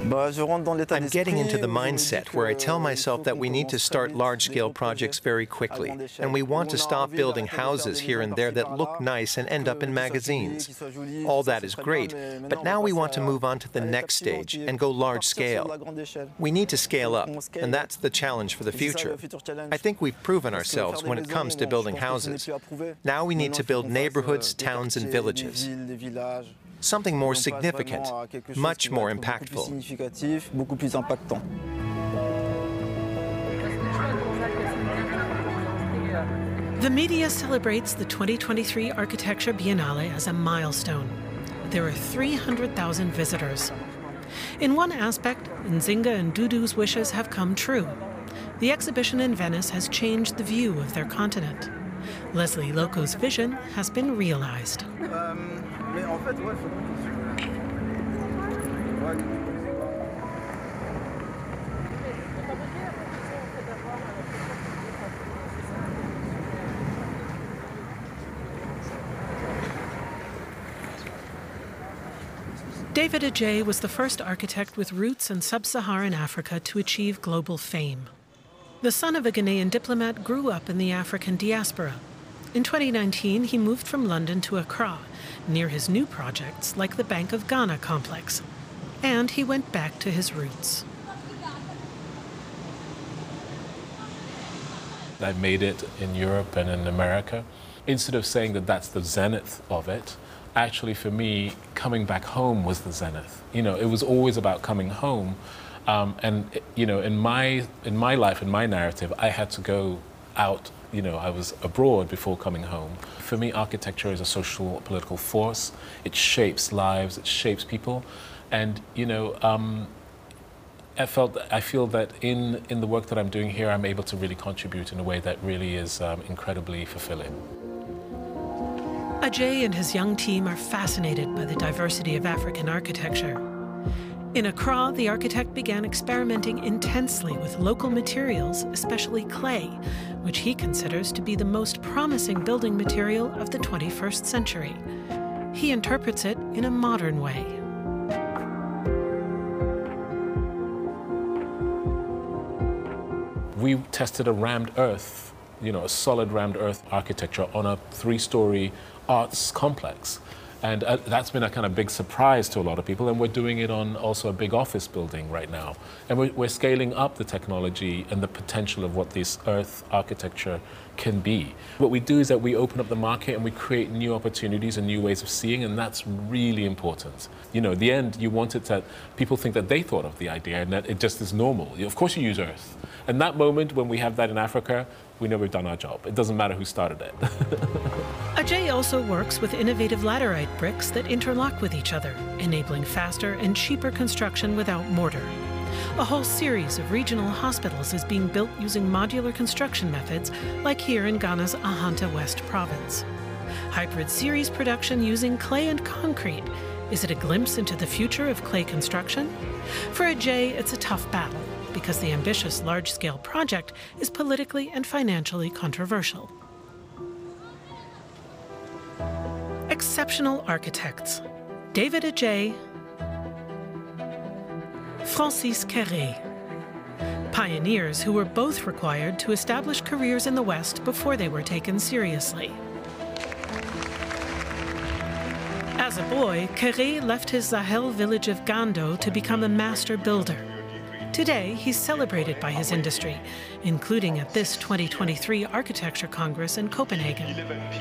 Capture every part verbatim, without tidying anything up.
I'm getting into the mindset where I tell myself that we need to start large-scale projects very quickly, and we want to stop building houses here and there that look nice and end up in magazines. All that is great, but now we want to move on to the next stage and go large-scale. We need to scale up, and that's the challenge for the future. I think we've proven ourselves when it comes to building houses. Now we need to build neighborhoods, towns, and villages. Something more significant, much more impactful. The media celebrates the twenty twenty-three Architecture Biennale as a milestone. There are three hundred thousand visitors. In one aspect, Nzinga and Dudu's wishes have come true. The exhibition in Venice has changed the view of their continent. Leslie Loco's vision has been realized. David Adjaye was the first architect with roots in sub-Saharan Africa to achieve global fame. The son of a Ghanaian diplomat grew up in the African diaspora. In twenty nineteen, he moved from London to Accra, near his new projects like the Bank of Ghana complex. And he went back to his roots. I made it in Europe and in America. Instead of saying that that's the zenith of it, actually for me, coming back home was the zenith. You know, it was always about coming home. Um, and, you know, in my, in my life, in my narrative, I had to go out. You know, I was abroad before coming home. For me, architecture is a social, political force. It shapes lives, it shapes people. And, you know, um, I felt, I feel that in, in the work that I'm doing here, I'm able to really contribute in a way that really is um, incredibly fulfilling. Adjaye and his young team are fascinated by the diversity of African architecture. In Accra, the architect began experimenting intensely with local materials, especially clay, which he considers to be the most promising building material of the twenty-first century. He interprets it in a modern way. We tested a rammed earth, you know, a solid rammed earth architecture on a three-story arts complex. And uh, that's been a kind of big surprise to a lot of people. And we're doing it on also a big office building right now. And we're, we're scaling up the technology and the potential of what this earth architecture can be. What we do is that we open up the market and we create new opportunities and new ways of seeing, and that's really important. You know, at the end, you want it that people think that they thought of the idea and that it just is normal. Of course you use earth. And that moment when we have that in Africa, we know we've done our job. It doesn't matter who started it. Adjaye also works with innovative laterite bricks that interlock with each other, enabling faster and cheaper construction without mortar. A whole series of regional hospitals is being built using modular construction methods, like here in Ghana's Ahanta West province. Hybrid series production using clay and concrete. Is it a glimpse into the future of clay construction? For Adjaye, it's a tough battle, because the ambitious large-scale project is politically and financially controversial. Exceptional architects: David Adjaye, Francis Kéré. Pioneers who were both required to establish careers in the West before they were taken seriously. As a boy, Kéré left his Sahel village of Gando to become a master builder. Today, he's celebrated by his industry, including at this twenty twenty-three Architecture Congress in Copenhagen.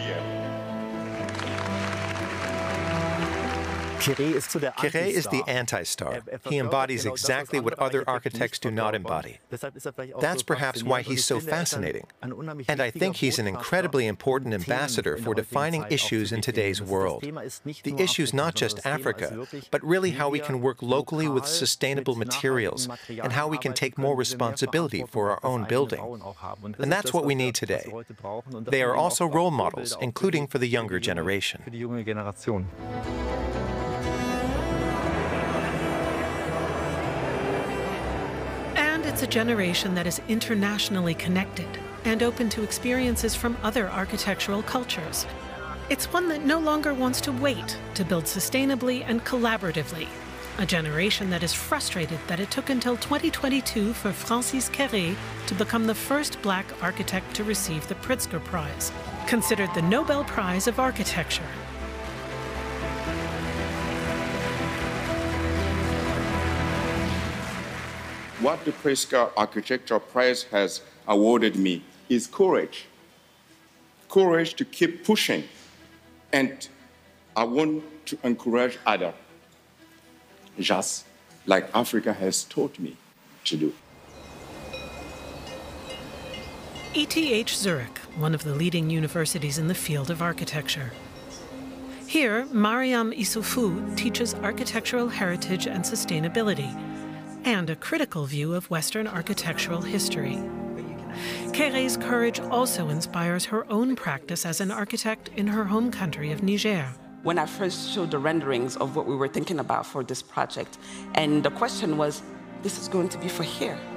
Kéré is the anti-star. He embodies exactly what other architects do not embody. That's perhaps why he's so fascinating. And I think he's an incredibly important ambassador for defining issues in today's world. The issue's not just Africa, but really how we can work locally with sustainable materials and how we can take more responsibility for our own building. And that's what we need today. They are also role models, including for the younger generation. It's a generation that is internationally connected and open to experiences from other architectural cultures. It's one that no longer wants to wait to build sustainably and collaboratively. a generation that is frustrated that it took until twenty twenty-two for Francis Kéré to become the first black architect to receive the Pritzker Prize, considered the Nobel Prize of Architecture. What the Pritzker Architecture Prize has awarded me is courage. Courage to keep pushing. And I want to encourage others, just like Africa has taught me to do. E T H Zurich, one of the leading universities in the field of architecture. Here, Mariam Issoufou teaches architectural heritage and sustainability, and a critical view of Western architectural history. Kéré's courage also inspires her own practice as an architect in her home country of Niger. When I first showed the renderings of what we were thinking about for this project, and the question was, this is going to be for here.